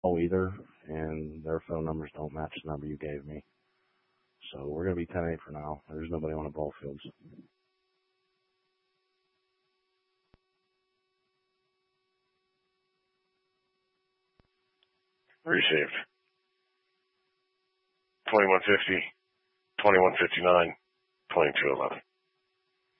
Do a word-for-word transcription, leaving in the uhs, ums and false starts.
know either, and their phone numbers don't match the number you gave me. So we're going to be ten eight for now. There's nobody on the ball fields. Received. twenty-one fifty, twenty-one fifty-nine, twenty-two eleven.